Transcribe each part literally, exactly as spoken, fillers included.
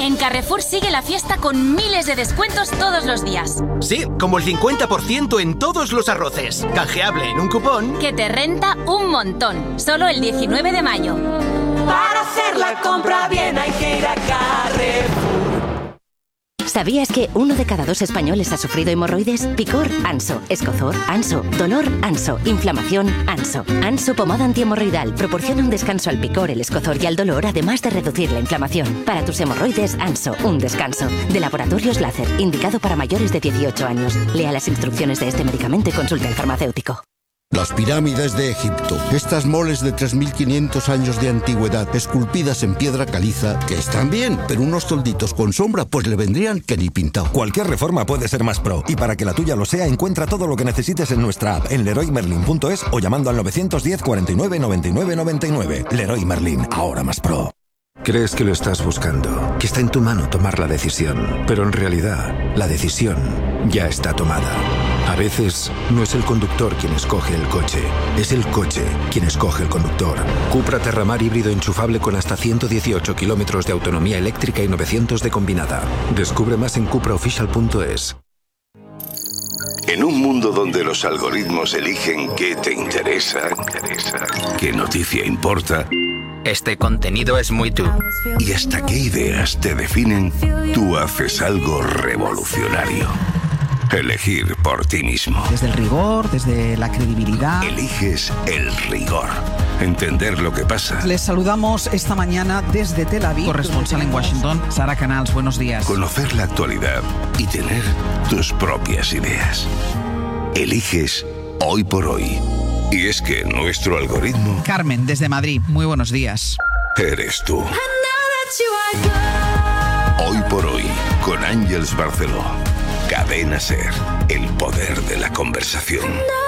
En Carrefour sigue la fiesta con miles de descuentos todos los días. Sí, como el cincuenta por ciento en todos los arroces. Canjeable en un cupón que te renta un montón. Solo el diecinueve de mayo. Para hacer la compra bien hay que ir a Carrefour. ¿Sabías que uno de cada dos españoles ha sufrido hemorroides? Picor, Anso. Escozor, Anso. Dolor, Anso. Inflamación, Anso. Anso pomada antihemorroidal proporciona un descanso al picor, el escozor y al dolor, además de reducir la inflamación. Para tus hemorroides, Anso. Un descanso. De Laboratorios Láser, indicado para mayores de dieciocho años. Lea las instrucciones de este medicamento y consulte al farmacéutico. Las pirámides de Egipto, estas moles de tres mil quinientos años de antigüedad, esculpidas en piedra caliza, que están bien, pero unos tolditos con sombra pues le vendrían que ni pintado. Cualquier reforma puede ser más pro, y para que la tuya lo sea, encuentra todo lo que necesites en nuestra app, en leroy merlin punto es o llamando al nueve uno cero, cuarenta y nueve, noventa y nueve, noventa y nueve. Leroy Merlin, ahora más pro. Crees que lo estás buscando, que está en tu mano tomar la decisión, pero en realidad, la decisión ya está tomada. A veces, no es el conductor quien escoge el coche, es el coche quien escoge el conductor. Cupra Terramar híbrido enchufable con hasta ciento dieciocho kilómetros de autonomía eléctrica y novecientos de combinada. Descubre más en cupra oficial punto es. En un mundo donde los algoritmos eligen qué te interesa, qué noticia importa, este contenido es muy tú. y hasta qué ideas te definen, tú haces algo revolucionario. Elegir por ti mismo. Desde el rigor, desde la credibilidad. Eliges el rigor. Entender lo que pasa. Les saludamos esta mañana desde Tel Aviv. Corresponsal en Washington, Sara Canals, buenos días. Conocer la actualidad y tener tus propias ideas. Eliges hoy por hoy. Y es que nuestro algoritmo... Carmen, desde Madrid, muy buenos días. Eres tú. Hoy por hoy, con Ángeles Barceló. Cadena SER, el poder de la conversación.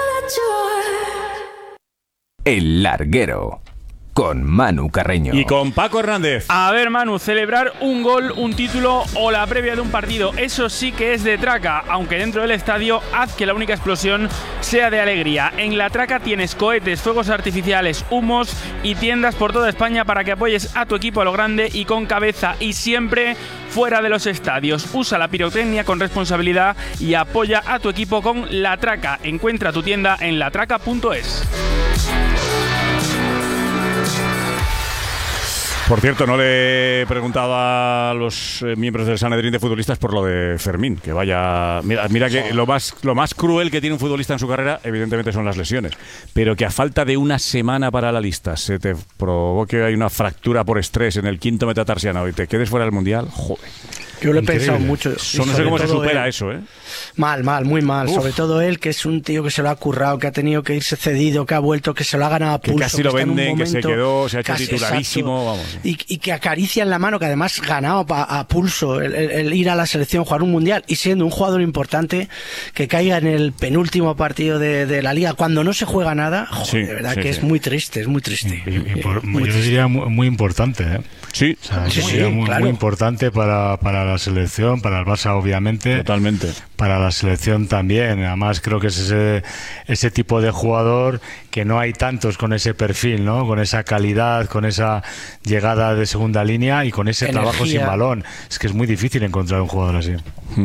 El Larguero, con Manu Carreño. Y con Paco Hernández. A ver, Manu, celebrar un gol, un título o la previa de un partido, eso sí que es de traca, aunque dentro del estadio haz que la única explosión sea de alegría. En la traca tienes cohetes, fuegos artificiales, humos y tiendas por toda España para que apoyes a tu equipo a lo grande y con cabeza, y siempre fuera de los estadios. Usa la pirotecnia con responsabilidad y apoya a tu equipo con La Traca. Encuentra tu tienda en la traca punto es. Por cierto, no le he preguntado a los eh, miembros del Sanedrín de futbolistas por lo de Fermín, que vaya... Mira, mira que lo más, lo más cruel que tiene un futbolista en su carrera, evidentemente, son las lesiones. Pero que a falta de una semana para la lista se te provoque hay una fractura por estrés en el quinto metatarsiano y te quedes fuera del Mundial, joder. Yo lo he Increíble. pensado mucho. Eso no sé cómo se supera él. eso, ¿eh? Mal, mal, muy mal. Uf. Sobre todo él, que es un tío que se lo ha currado, que ha tenido que irse cedido, que ha vuelto, que se lo ha ganado a Que pulso. casi lo está en un venden, que se momento quedó, se ha hecho casi titularísimo, exacto. vamos. Y, y que acaricia en la mano, que además ganado pa, a pulso el, el, el ir a la selección, jugar un mundial y siendo un jugador importante, que caiga en el penúltimo partido de, de la liga cuando no se juega nada, joder, Sí, de verdad sí, que sí. es muy triste, es muy triste. Y, y por- Muy yo triste. diría muy, muy importante, ¿eh? Sí, o sea, sí, yo sí, diría muy, claro. muy importante para, para la selección, para el Barça obviamente. Totalmente. Para la selección también. Además creo que es ese, ese tipo de jugador que no hay tantos con ese perfil, ¿no? Con esa calidad, con esa llegada de segunda línea y con ese Energía. trabajo sin balón. Es que es muy difícil encontrar un jugador así.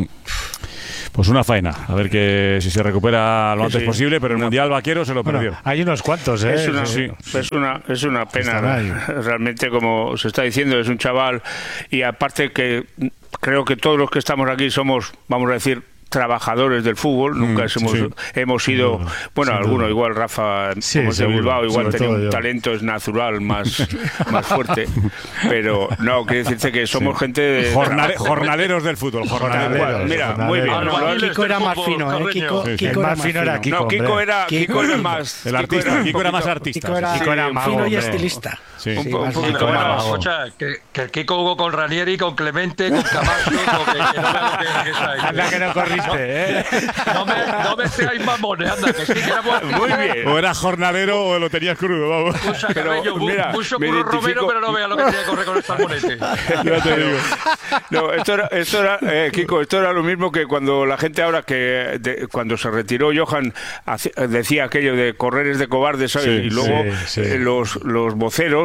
Pues una faena, a ver que si se recupera lo Sí, antes sí. posible, pero el Mundial Vaquero se lo Bueno, perdió. hay unos cuantos, ¿eh? Es una, Sí. es una, es una pena, Están ahí. realmente, como se está diciendo, es un chaval, y aparte que creo que todos los que estamos aquí somos, vamos a decir, trabajadores del fútbol, nunca Mm, hemos, sí. hemos sido, Sin duda, bueno, sin alguno duda. igual, Rafa, Sí, como es de seguro, Bilbao, igual sobre tenía todo un yo. talento es natural más, más fuerte, pero no, quiero decirte que somos Sí. gente de Jornale- trabajo. jornaleros del fútbol, jornaleros. Bueno, mira, muy bien. Jornaleros. No, no, Kiko era más fino, ¿eh? Kiko, Sí, sí. Kiko El era más fino era Kiko, no, Kiko hombre. era, Kiko Kiko- era más... El artista, un Kiko era más poquito- artista. Kiko era, sí. Kiko era mago, fino y hombre. estilista. Sí. Un, Sí, po- un más poquito Kiko era más. mago. Escucha, que, que el Kiko jugó con Ranieri, con Clemente, con Camacho, con que, que no me lo que, que es ahí. Anda que no corriste, ¿eh? No me, no me seáis mamones, anda, que sí que era bueno. Muy bien. O eras jornalero o lo tenías crudo, vamos. Escucha, Pero, Carreño, bu- mira, mucho me Curro identifico- Romero, pero no vea lo que tiene que correr con el salmonete. Ya te digo. No, esto era, esto era eh, Kiko, esto era lo mismo que cuando la gente ahora que de- cuando se retiró Johan hace- decía aquello de correr es de cobardes, ¿sabes? Sí, y luego sí, sí. eh, los, los voceros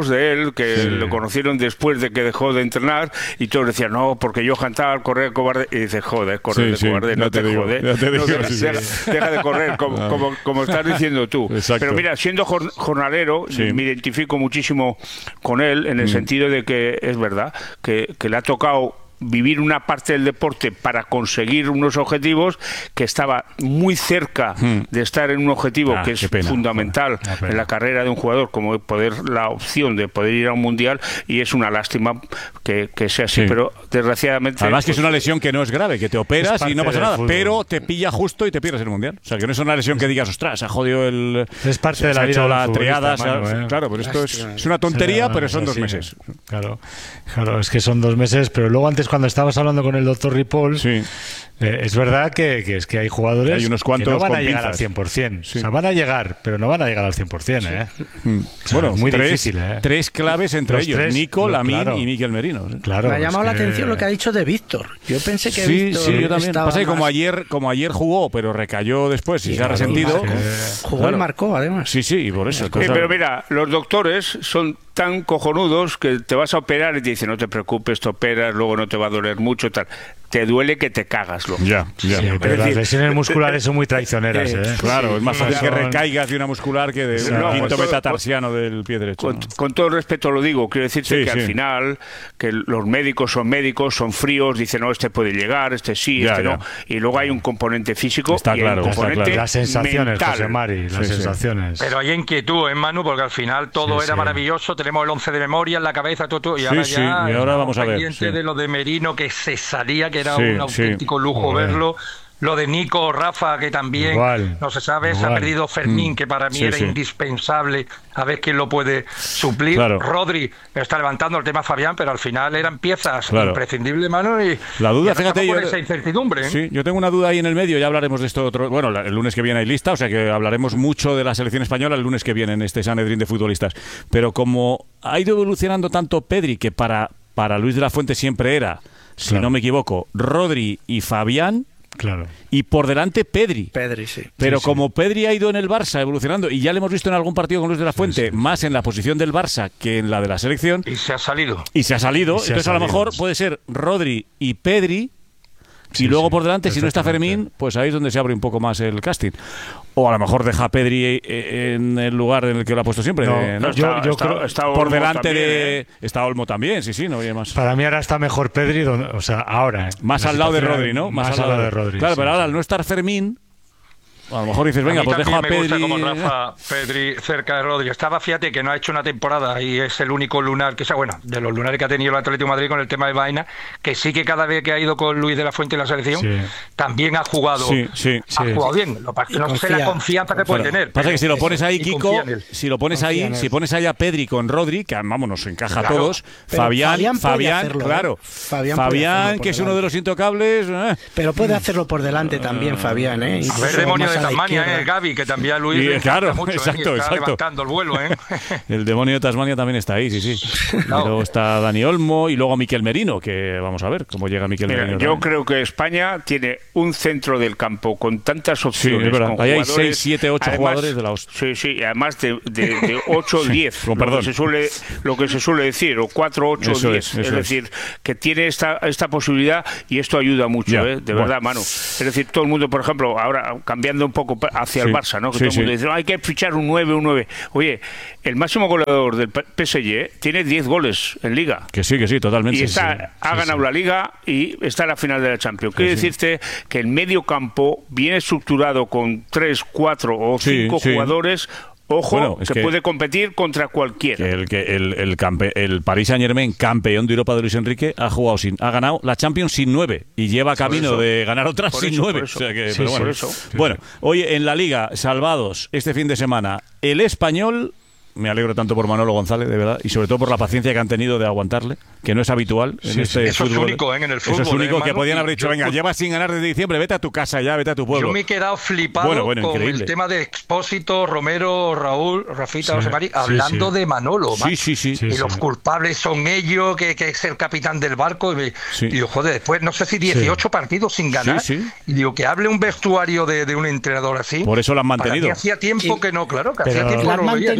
amigos de él que Sí. lo conocieron después de que dejó de entrenar y todos decían, no, porque Johan Tal, correr cobarde. Y dice, joder, correr Sí, de sí, cobarde, ya no te te, digo, jode. ya te digo, No, deja, sí, sí. deja- deja de correr, como, Ah. como, como estás diciendo tú. Exacto. Pero mira, siendo jor- jornalero, Sí. me identifico muchísimo con él en el Mm. sentido de que es verdad que, que le ha tocado vivir una parte del deporte para conseguir unos objetivos que estaba muy cerca Mm. de estar en un objetivo Ah, que es qué pena. fundamental Una pena. en la carrera de un jugador, como poder la opción de poder ir a un mundial, y es una lástima que, que sea así, Sí. pero desgraciadamente Además que es pues, una lesión que no es grave, que te Es operas parte y no pasa del nada, fútbol. pero te pilla justo y te pierdes el mundial. O sea, que no es una lesión que digas, ostras, se ha jodido el. Es parte se de la ha vida hecho del la futbolista, triada. se ha- Manu, ¿eh? Claro, pero esto es, Lástima. es una tontería, Sí, pero es son dos así. meses. Claro, claro, es que son dos meses, pero luego antes cuando estabas hablando con el doctor Ripoll, Sí. eh, es verdad que, que es que hay jugadores Hay unos que cuantos no van con a llegar pinzas. al cien por ciento. Sí. O sea, van a llegar, pero no van a llegar al cien por ciento, ¿eh? Mm. O sea, Bueno, es muy tres, difícil, ¿eh? tres claves entre Los ellos: tres, Nico, lo- Lamine claro. y Mikel Merino. ¿sí? Claro, Me ha es llamado la que- atención lo que ha dicho de Víctor. Yo pensé que Sí, Víctor sí, yo también. estaba Pasa que como más- ayer, como ayer jugó, pero recayó después y Sí, se ha claro, resentido. marcó. Jugó y marcó, además. Sí, sí, y por eso. Sí, entonces, pero mira, los doctores son tan cojonudos que te vas a operar y te dicen, no te preocupes, te operas, luego no te va a doler mucho, tal. Te duele que te cagas, loco. Ya, ya. Sí, pero Es las decir, lesiones musculares son muy traicioneras, eh, ¿eh? Claro, es más fácil que Son- recaigas de una muscular que de un No, quinto con todo- metatarsiano del pie derecho. Con, ¿no? con todo el respeto lo digo, quiero decirte Sí, que sí. al final que los médicos son médicos, son fríos, dicen, no, este puede llegar, este sí, Ya, este ya. no. Y luego hay un componente físico Está y claro, hay un está componente claro. Las sensaciones, mental. José Mari, las Sí, sí. sensaciones. Pero hay inquietud, ¿eh, Manu? Porque al final todo Sí, era sí. maravilloso, tenemos el once de memoria en la cabeza, todo, todo, y Sí, ahora sí, ya y ahora estamos vamos a ver, pendientes sí. de lo de Merino, que se salía, que era Sí, un sí. auténtico lujo Joder. verlo. Lo de Nico, Rafa, que también Igual, no se sabe, se ha igual. perdido Fermín, Mm. que para mí Sí, era sí. indispensable, a ver quién lo puede suplir. Claro. Rodri está levantando el tema Fabián, pero al final eran piezas Claro. imprescindibles, Manu, y La duda, y ahora fíjate, estamos yo- con esa incertidumbre, ¿eh? Sí, yo tengo una duda ahí en el medio, ya hablaremos de esto otro. Bueno, la- el lunes que viene hay lista, o sea que hablaremos mucho de la selección española el lunes que viene en este Sanedrín de futbolistas. Pero como ha ido evolucionando tanto Pedri, que para, para Luis de la Fuente siempre era, si Claro. no me equivoco, Rodri y Fabián, Claro. y por delante Pedri. Pedri, sí. Pero Sí, sí. como Pedri ha ido en el Barça evolucionando, y ya le hemos visto en algún partido con Luis de la Fuente, más en la posición del Barça que en la de la selección, Y se ha salido. y se ha salido, Y se ha entonces a lo salido. mejor puede ser Rodri y Pedri, Sí, y luego sí, por delante, si no está exactamente. Fermín, pues ahí es donde se abre un poco más el casting. O a lo mejor deja a Pedri eh, en el lugar en el que lo ha puesto siempre. No, eh, ¿no? yo- Está- yo está- creo- está por Olmo delante también, de... ¿eh? Está Olmo también, sí, sí, no hay más. Para mí ahora está mejor Pedri, donde- o sea, ahora. ¿eh? Más La al lado de situación- Rodri, ¿no? Más, al lado de Rodri. Claro, sí, pero ahora sí. al no estar Fermín, a lo mejor dices, venga, a mí pues dejo a también me Pedri. gusta como Rafa Pedri cerca de Rodri. Estaba, fíjate, que no ha hecho una temporada y es el único lunar, que sea bueno, de los lunares que ha tenido el Atlético de Madrid con el tema de Vaina, que sí que cada vez que ha ido con Luis de la Fuente en la selección, Sí. también ha jugado, Sí, sí, ha sí. jugado bien. Lo que pasa es que no sé Confía. la confianza que puede Claro. tener. Pasa que si lo pero- pones ahí, y Kiko, confía en él. si lo pones Confía ahí, en él. si pones ahí a Pedri con Rodri, que vamos, nos encaja Claro. a todos, Pero Fabián, Fabián Fabián, puede hacerlo, ¿eh? claro, Fabián Fabián, puede hacerlo por que es uno de delante. los intocables, eh. Pero puede hacerlo por delante también, Fabián, ¿eh? A ver, Incluso demonio más de a la Tasmania, izquierda. eh, Gaby, que también a Luis Y, le encanta claro, mucho, ¿eh? Y exacto, está exacto. levantando el vuelo, ¿eh? El demonio de Tasmania también está ahí, sí, sí. Y luego está Dani Olmo y luego Mikel Merino, que vamos a ver cómo llega Mikel Mira, Merino. yo también. creo que España tiene un centro del campo con tantas opciones. es verdad. con Ahí hay jugadores- seis, siete, ocho además- jugadores de la hostia. Sí, sí, y además de, de, de ocho o Sí, diez, con lo, perdón. que se suele, lo que se suele decir, o cuatro, ocho o Eso diez. es, Es, eso es. decir, que tiene esta, esta posibilidad y esto ayuda mucho, Ya, ¿eh? de bueno. verdad, Manu. Es decir, todo el mundo, por ejemplo, ahora cambiando un poco hacia Sí, el Barça, ¿no? Que sí, todo el mundo sí. dice, "No, hay que fichar un nueve, un nueve. Oye, el máximo goleador del P S G tiene diez goles en Liga. Que sí, que sí, totalmente. Y Sí, está, sí. ha Sí, ganado sí. la Liga y está en la final de la Champions. Quiere Sí, sí. decirte que el medio campo viene estructurado con tres, cuatro o Sí, cinco sí. jugadores. Ojo, Bueno, es que, que- puede competir contra cualquiera. Que el que el, el, campe- el Paris Saint Germain, campeón de Europa de Luis Enrique, ha jugado sin, ha ganado la Champions sin nueve y lleva camino eso. de ganar otras Por sin eso, nueve. por eso. O sea que, Sí, pero sí, bueno. por eso. Bueno, hoy en la Liga, salvados este fin de semana, el Español. Me alegro tanto por Manolo González, de verdad, y sobre todo por la paciencia que han tenido de aguantarle, que no es habitual en Sí, este sí. Eso es fútbol. único, ¿eh? En el Eso es fútbol, único, ¿eh, que Manu? podían haber Y dicho, yo- venga, llevas sin ganar desde diciembre, vete a tu casa ya, vete a tu pueblo. Yo me he quedado flipado Bueno, bueno, con increíble. el tema de Expósito, Romero, Raúl, Rafita, Sí, José Mari, sí, hablando sí. de Manolo. Sí, macho. sí, sí. Sí, y sí. los culpables son ellos, que, que es el capitán del barco. Y, me- Sí. y digo, joder, después no sé si dieciocho partidos sin ganar. Sí, sí. Y digo, que hable un vestuario de, de un entrenador así. Por eso lo han Para mí mantenido. hacía tiempo Sí. que no, claro, que Pero- hacía tiempo La que han no lo veía. mantenido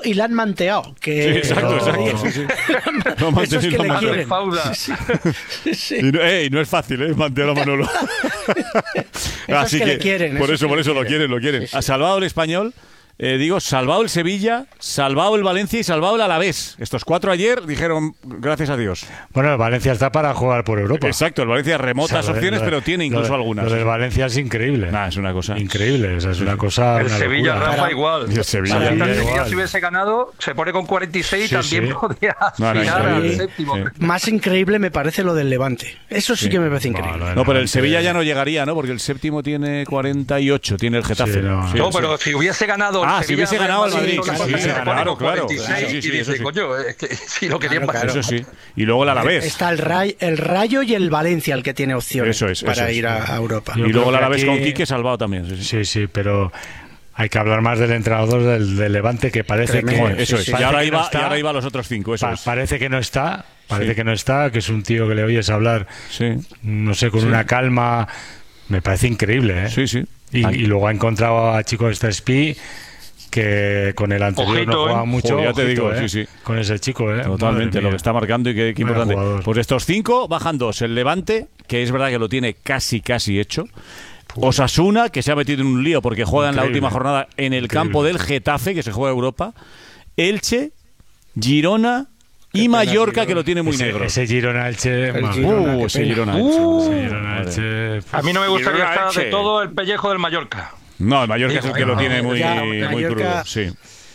y la han manteado. Que, sí, exacto, exacto. Sí, sí. No, eso es que le quieren. Sí, sí. Sí. Y, no, eh, y no es fácil, ¿eh? Mantener a Manolo. Así es que, que le quieren. Por eso, que por eso lo quieren, lo quieren. Lo quieren. Sí, sí. Ha salvado el Español. Eh, digo, salvado el Sevilla, salvado el Valencia y salvado el Alavés. Estos cuatro ayer dijeron, gracias a Dios. Bueno, el Valencia está para jugar por Europa. Exacto, el Valencia remotas o sea, opciones, de, pero tiene incluso lo, algunas. Lo del Valencia es increíble. Nah, es una cosa increíble, o sea, es una cosa. El una Sevilla, locura. Rafa, igual. Y el Sevilla, si el igual. Sevilla si hubiese ganado, se pone con cuarenta y seis y sí, también sí. podría no, no, aspirar al sí. séptimo. Sí. Más increíble me parece lo del Levante. Eso sí, sí. que me parece increíble. No, no, pero el Sevilla ya no llegaría, ¿no? Porque el séptimo tiene cuarenta y ocho, tiene el Getafe. Sí, no. Sí, no, sí. pero si hubiese ganado el Ah, Sevilla, si hubiese ganado el Madrid. Sí, sí, sí, claro, claro. cuarenta y seis Sí, sí, y dice, sí. coño, es que si lo querían claro, claro. Eso sí. Y luego el Alavés. Está el, Ray, el Rayo y el Valencia el que tiene opciones eso es, para eso es. ir a, a Europa. Yo y luego el Alavés aquí... con Quique salvado también. Sí, sí, sí, sí, pero hay que hablar más del entrenador del, del Levante, que parece Tremendo. que... Eso es. Sí, y, ahora iba, no está, y ahora iba a los otros cinco. Eso pa, es. Parece que no está, parece sí. que no está, que es un tío que le oyes hablar, sí. no sé, con sí. una calma... Me parece increíble, ¿eh? Sí, sí. Y, y luego ha encontrado a Chico Estespí, que con el anterior ojito, no jugaba ¿eh? mucho. Joder, ya te ojito, digo, ¿eh? sí, sí. Con ese chico, ¿eh? Totalmente, lo que está marcando y qué, qué importante. Jugador. Pues estos cinco bajan dos. El Levante, que es verdad que lo tiene casi, casi hecho. Osasuna, que se ha metido en un lío porque juega Increíble. en la última jornada en el Increíble. campo del Getafe, que se juega Europa. Elche, Girona y Mallorca, que lo tiene muy ese, negro. Ese Girona Elche. El Girona, uh, ese Girona Elche. Uh, ese Girona Elche. A mí no me gustaría estar de todo el pellejo del Mallorca. No, el Mallorca Digo, es el que no, lo tiene muy, ya, muy Mallorca, crudo. Sí.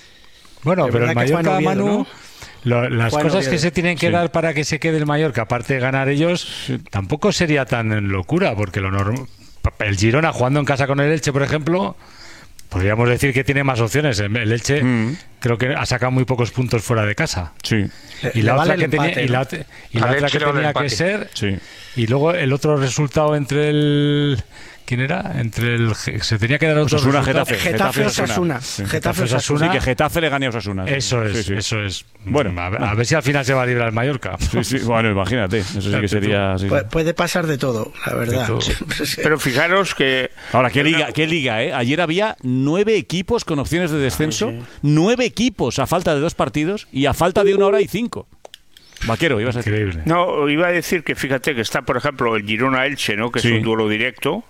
Bueno, pero el Mallorca, Oviedo, Manu, ¿no? lo, las bueno, cosas Oviedo. que se tienen que sí. dar para que se quede el Mallorca, aparte de ganar ellos, sí. tampoco sería tan locura, porque lo normal. El Girona jugando en casa con el Elche, por ejemplo, podríamos decir que tiene más opciones. El Elche mm. creo que ha sacado muy pocos puntos fuera de casa. Sí. Y la otra que tenía, y la, y la otra que, tenía que ser. Sí. Y luego el otro resultado entre el. ¿Quién era? Entre el se tenía que dar otro Osasuna, resultado. Getafe, Getafe Osasuna. Sí. Getafe Osasuna. Sí, que Getafe le gane a Osasuna. Eso es, sí, sí. eso es. Bueno, a ver, a ver si al final se va a librar el Mallorca. Sí, sí. Bueno, imagínate, eso sí que sería sí. Pu puede pasar de todo, la verdad. Todo. Pero fijaros que ahora qué liga, qué liga, ¿eh? Ayer había nueve equipos con opciones de descenso, Ay, sí. nueve equipos a falta de dos partidos y a falta de una hora y cinco. Vaquero, ibas a decir. Increíble. No, iba a decir que fíjate que está, por ejemplo, el Girona Elche, ¿no? Que sí. es un duelo directo.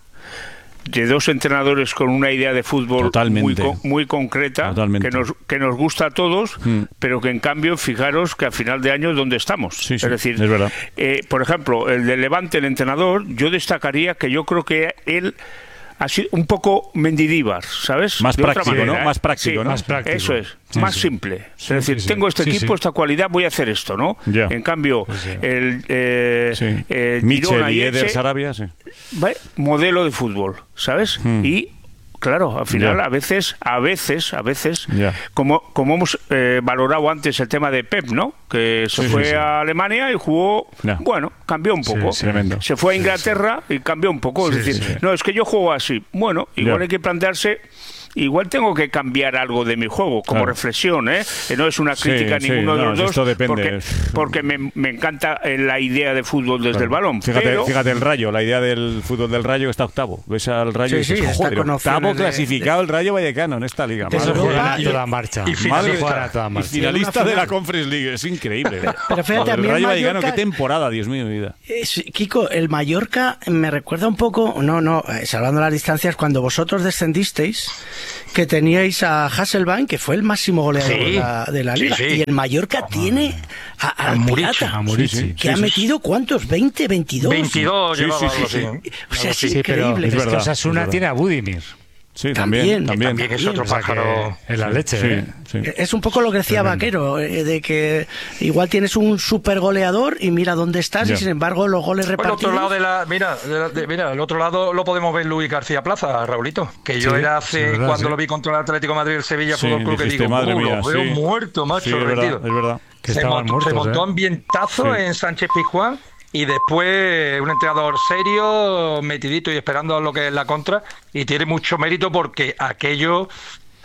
De dos entrenadores con una idea de fútbol muy, muy concreta, que nos, que nos gusta a todos, mm. pero que en cambio, fijaros que a final de año es donde estamos. Sí, sí, es decir, es verdad. Eh, por ejemplo, el de Levante, el entrenador, yo destacaría que yo creo que él ha sido un poco Mendidíbar, ¿sabes? Más de práctico, manera, ¿no? ¿eh? Más práctico, sí, ¿no? Más práctico. Eso es, sí, más sí. simple. Sí, es decir, sí, sí. tengo este sí, equipo, sí. esta cualidad, voy a hacer esto, ¿no? Yeah. En cambio, sí, sí. el eh, sí. eh, Michel y Eder Sarabia, sí. modelo de fútbol, ¿sabes? Hmm. Y claro, al final yeah. a veces, a veces, a veces, yeah. como, como hemos eh, valorado antes el tema de Pep, ¿no? Que se sí, fue sí, sí. a Alemania y jugó, yeah. bueno, cambió un poco. Sí, sí, se fue a Inglaterra sí, sí. y cambió un poco. Sí, es decir, sí, sí. no, es que yo juego así. Bueno, igual yeah. hay que plantearse. Igual tengo que cambiar algo de mi juego, como claro. reflexión, ¿eh? Que no es una crítica sí, a ninguno sí, de no, los dos, esto depende. porque, porque me, me encanta la idea de fútbol desde claro. el balón. Fíjate, pero... fíjate el Rayo, la idea del fútbol del Rayo que está octavo. Ves al Rayo sí, y dices, sí, joder, octavo de, clasificado de... el Rayo Vallecano en esta liga. Eso juega a toda marcha. Y finalista, a toda marcha. Y finalista de la Conference League, es increíble. Pero, pero fíjate, a mí el Rayo el Vallecano, Mallorca... qué temporada, Dios mío, mi vida. Es, Kiko, el Mallorca me recuerda un poco, no, no, salvando las distancias, cuando vosotros descendisteis, que teníais a Hasselbank, que fue el máximo goleador sí, de, la, de la liga. Sí, sí. Y el Mallorca oh, tiene a, a, a Pirata, a Murici, que sí, ha sí. metido ¿cuántos? ¿veinte, veintidós? veintidós, sí, sí, sí, sí. O sea, es sí, increíble. Pero es que Osasuna tiene a Budimir. Sí, también, también, también es otro pájaro en la leche. Sí, ¿eh? sí. Es un poco lo que decía Tremendo. Vaquero, eh, de que igual tienes un super goleador y mira dónde estás yeah. y sin embargo los goles repartidos. Por el otro lado de la, mira, de la, de, mira, el otro lado lo podemos ver Luis García Plaza, Raulito, que yo sí, era hace verdad, cuando sí. lo vi contra el Atlético de Madrid, el Sevilla sí, Fútbol Club, que digo, madre oh, mía, lo veo sí. muerto, macho, sí, es verdad, es verdad. Que se montó, muertos, se montó ¿eh? ambientazo sí. en Sánchez Pizjuán. Y después un entrenador serio, metidito y esperando a lo que es la contra, y tiene mucho mérito porque aquello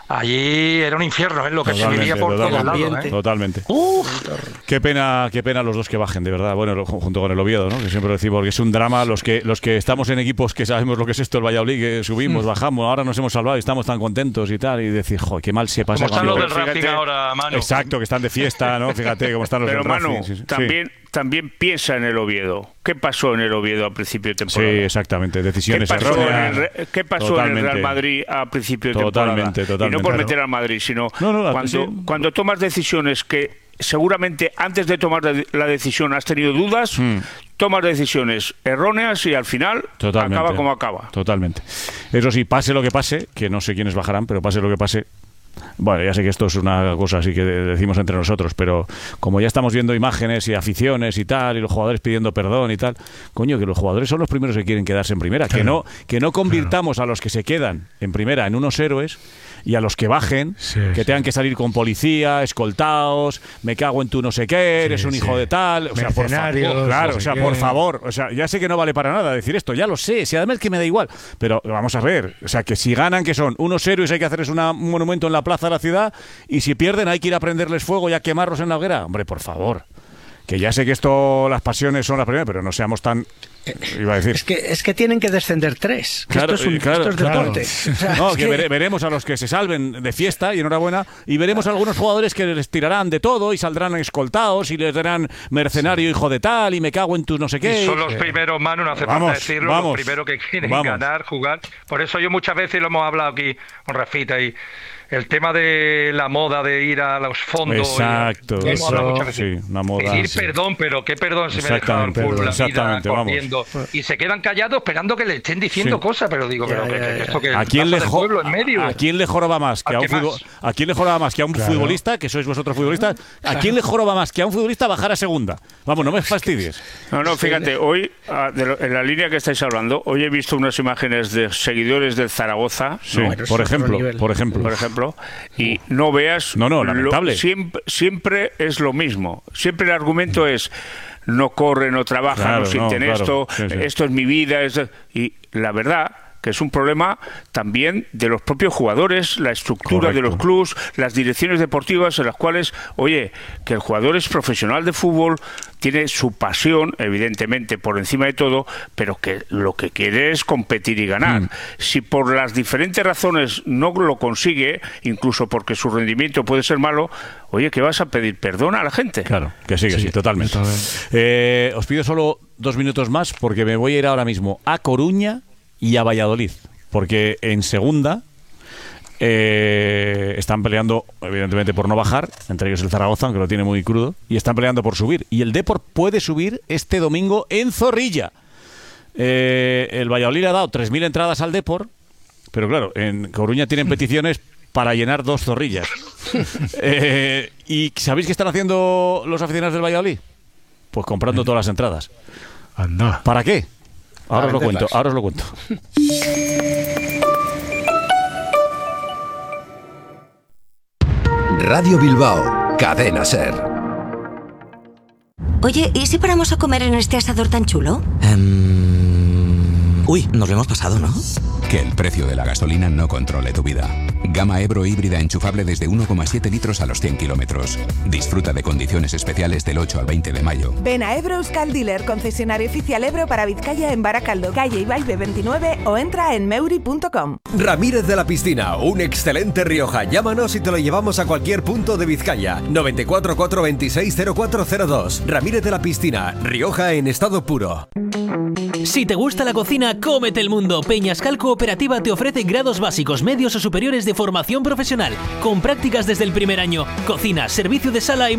allí era un infierno, es ¿eh? Lo que totalmente, se vivía por todos lados. ¿eh? Totalmente. Uf. Qué pena, qué pena los dos que bajen, de verdad. Bueno, junto con el Oviedo, ¿no? Que siempre decimos que es un drama. Los que los que estamos en equipos que sabemos lo que es esto, el Valladolid, que subimos, mm. bajamos, ahora nos hemos salvado y estamos tan contentos y tal, y decir, joder, qué mal se pasa. Como están los del Racing ahora, Manu. Exacto, que están de fiesta, ¿no? Fíjate cómo están los Pero del Manu, Racing. Sí, también, sí. también piensa en el Oviedo. ¿Qué pasó en el Oviedo a principio de temporada? Sí, exactamente. Decisiones ¿Qué pasó, erróneas. en el, ¿qué pasó en el Real Madrid a principio de totalmente, temporada? Totalmente, Y no por claro. meter al Madrid, sino no, no, cuando, sí. cuando tomas decisiones que seguramente antes de tomar la decisión has tenido dudas, mm. tomas decisiones erróneas y al final totalmente. Acaba como acaba. Totalmente. Eso sí, pase lo que pase, que no sé quiénes bajarán, pero pase lo que pase. Bueno, ya sé que esto es una cosa así que decimos entre nosotros, pero como ya estamos viendo imágenes y aficiones y tal, y los jugadores pidiendo perdón y tal, coño, que los jugadores son los primeros que quieren quedarse en primera, claro. que no que no convirtamos claro. a los que se quedan en primera en unos héroes y a los que bajen, sí, que sí. tengan que salir con policía, escoltados, me cago en tu no sé qué, eres sí, un hijo sí. de tal, o sea, por favor, claro, no sé o sea, qué. por favor, o sea, ya sé que no vale para nada decir esto, ya lo sé, si además que me da igual, pero vamos a ver, o sea, que si ganan, que son unos héroes, hay que hacerles una, un monumento en la plaza de la ciudad, y si pierden hay que ir a prenderles fuego y a quemarlos en la hoguera, hombre, por favor. Que ya sé que esto, las pasiones son las primeras, pero no seamos tan... Iba a decir. Es que, es que tienen que descender tres. Que claro, esto es, un, claro, esto es claro. deporte. O sea, no, es que, que vere, veremos a los que se salven de fiesta, y enhorabuena, y veremos a algunos jugadores que les tirarán de todo y saldrán escoltados y les darán mercenario sí. hijo de tal y me cago en tu no sé qué. Y son los primeros, Manu, no hace vamos, falta decirlo, vamos, los primeros que quieren vamos. ganar, jugar. Por eso yo muchas veces lo hemos hablado aquí con Rafita y el tema de la moda de ir a los fondos. Exacto. Y, eso, sí, una moda. Pedir sí. perdón, pero qué perdón si me he dejado el fútbol, la vida corriendo. Vamos. Y se quedan callados esperando que le estén diciendo sí. cosas, pero digo, pero ya, ya, ya. esto que ¿A quién, le jo- pueblo en medio? ¿A quién le joroba más que a, a un futbol- ¿A quién le joroba más que a un claro. futbolista, que sois vosotros futbolistas? ¿A quién le joroba más que a un futbolista bajar a segunda? Vamos, no me fastidies. No, no, fíjate, hoy, en la línea que estáis hablando, hoy he visto unas imágenes de seguidores del Zaragoza, sí, ¿no? por ejemplo, por ejemplo, por ejemplo, y no veas, no, no, lamentable. Lo, siempre, siempre es lo mismo. Siempre el argumento es no corre, no trabaja, claro, no sienten no, claro. esto, sí, sí. esto es mi vida, esto... y la verdad que es un problema también de los propios jugadores, la estructura Correcto. de los clubes, las direcciones deportivas en las cuales, oye, que el jugador es profesional de fútbol, tiene su pasión, evidentemente, por encima de todo, pero que lo que quiere es competir y ganar. Mm. Si por las diferentes razones no lo consigue, incluso porque su rendimiento puede ser malo, oye, ¿qué vas a pedir? ¿Perdón a la gente? Claro, que sí, que sí, sí totalmente. totalmente. Eh, os pido solo dos minutos más porque me voy a ir ahora mismo a Coruña y a Valladolid, porque en segunda eh, están peleando evidentemente por no bajar, entre ellos el Zaragoza, aunque lo tiene muy crudo, y están peleando por subir, y el Depor puede subir este domingo en Zorrilla. eh, el Valladolid ha dado tres mil entradas al Depor, pero claro, en Coruña tienen peticiones para llenar dos Zorrillas. eh, ¿y sabéis qué están haciendo los aficionados del Valladolid? Pues comprando todas las entradas. Anda. ¿Para qué? Ahora os lo cuento, ahora os lo cuento. Radio Bilbao, Cadena Ser. Oye, ¿y si paramos a comer en este asador tan chulo? Um... Uy, nos lo hemos pasado, ¿no? Que el precio de la gasolina no controle tu vida. Gama Ebro híbrida enchufable desde uno coma siete litros a los cien kilómetros. Disfruta de condiciones especiales del ocho al veinte de mayo. Ven a Ebro Euskal Dealer, concesionario oficial Ebro para Vizcaya en Baracaldo, calle Ibaigbe veintinueve, o entra en meuri punto com. Ramírez de la Piscina, un excelente Rioja. Llámanos y te lo llevamos a cualquier punto de Vizcaya. noventa y cuatro, cuatrocientos veintiséis, cero cuatro cero dos. Ramírez de la Piscina, Rioja en estado puro. Si te gusta la cocina, cómete el mundo. Peñascal Cooperativa te ofrece grados básicos, medios o superiores de formación profesional, con prácticas desde el primer año, cocina, servicio de sala y